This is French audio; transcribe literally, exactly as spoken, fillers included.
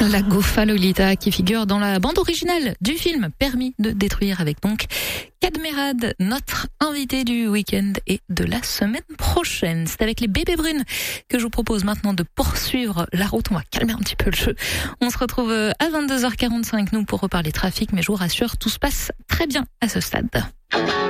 La Goffa Lolita qui figure dans la bande originale du film Permis de détruire avec donc Kadmerad, notre invité du week-end et de la semaine prochaine. C'est avec les Bébés Brunes que je vous propose maintenant de poursuivre la route. On va calmer un petit peu le jeu. On se retrouve à vingt-deux heures quarante-cinq nous pour reparler trafic, mais je vous rassure, tout se passe très bien à ce stade.